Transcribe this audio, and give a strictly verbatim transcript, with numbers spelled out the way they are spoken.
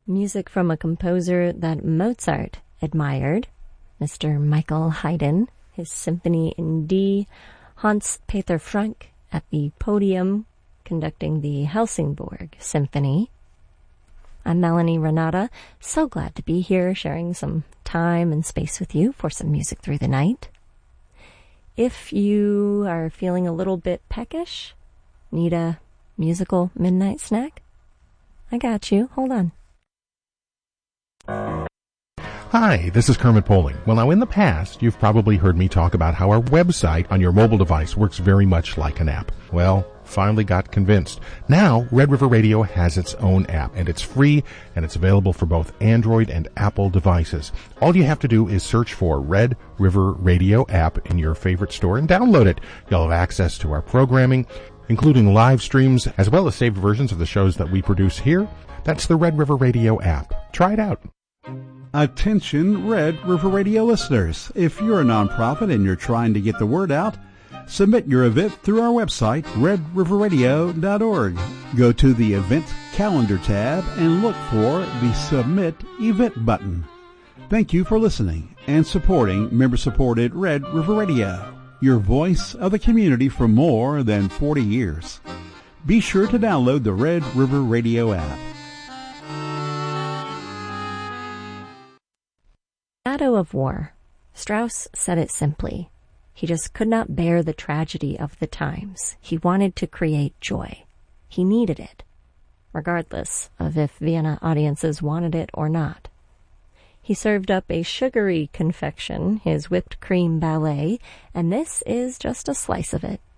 Music from a composer that Mozart admired, Mister Michael Haydn, his Symphony in D, Hans Peter Frank at the podium conducting the Helsingborg Symphony. I'm Melanie Renata, so glad to be here sharing some time and space with you for some music through the night. If you are feeling a little bit peckish, need a musical midnight snack, I got you. Hold on. Hi, this is Kermit Poling. Well, now in the past, you've probably heard me talk about how our website on your mobile device works very much like an app. Well, finally got convinced. Now, Red River Radio has its own app, and it's free, and it's available for both Android and Apple devices. All you have to do is search for Red River Radio app in your favorite store and download it. You'll have access to our programming, including live streams, as well as saved versions of the shows that we produce here. That's the Red River Radio app. Try it out. Attention Red River Radio listeners. If you're a nonprofit and you're trying to get the word out, submit your event through our website, red river radio dot org. Go to the Event Calendar tab and look for the Submit Event button. Thank you for listening and supporting member-supported Red River Radio, your voice of the community for more than forty years. Be sure to download the Red River Radio app. Shadow of War. Strauss said it simply. He just could not bear the tragedy of the times. He wanted to create joy. He needed it, regardless of if Vienna audiences wanted it or not. He served up a sugary confection, his whipped cream ballet, and this is just a slice of it.